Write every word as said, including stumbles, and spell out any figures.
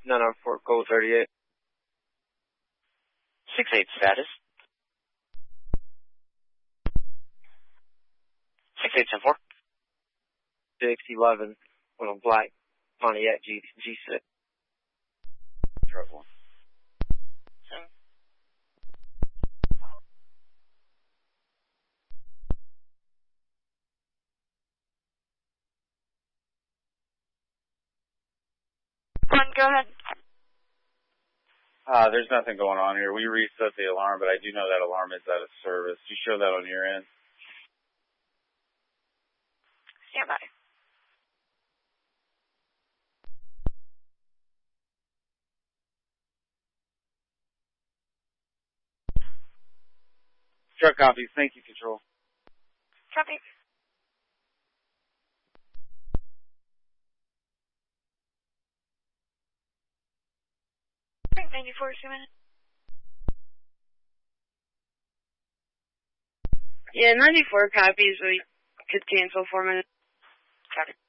nine oh four, code thirty-eight. six eight status. six eight ten four. six eleven on a black Pontiac G G6. Truck one. Seven. One, go ahead. Uh, there's nothing going on here. We reset the alarm, but I do know that alarm is out of service. Do you show that on your end? Stand by. Truck copies. Thank you, Control. Copy. ninety-four, two minutes. Yeah, ninety-four copies. We could cancel four minutes. Copy.